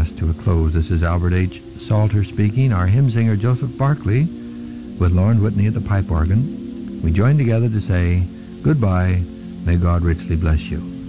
broadcast to a close. This is Albert H. Salter speaking, our hymn singer Joseph Barclay, with Lauren Whitney at the pipe organ. We join together to say goodbye. May God richly bless you.